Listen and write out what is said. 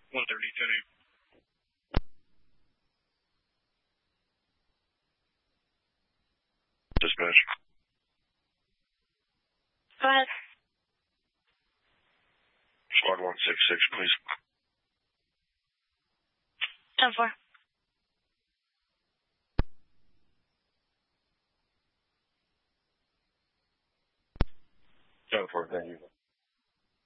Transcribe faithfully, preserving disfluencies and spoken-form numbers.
one thirty, ten eight. Dispatch. Go ahead. Squad one six six, please. ten four. ten four, thank you.